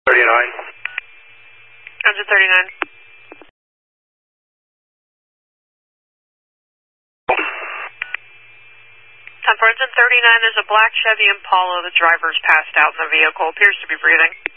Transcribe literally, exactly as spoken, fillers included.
thirty-nine. Engine thirty-nine. ten for engine thirty-nine, there's a black Chevy Impala. The driver's passed out in the vehicle. Appears to be breathing.